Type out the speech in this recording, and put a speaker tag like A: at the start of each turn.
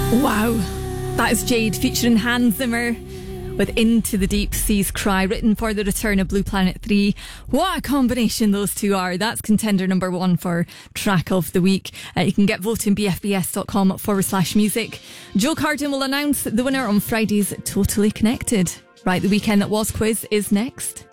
A: Wow, that is Jade featuring Hans Zimmer with Into the Deep Sea's Cry, written for the return of Blue Planet 3. What a combination those two are. That's contender number 1 for track of the week. You can get voting bfbs.com/music. Joe Carden will announce the winner on Friday's Totally Connected. Right, the weekend that was quiz is next.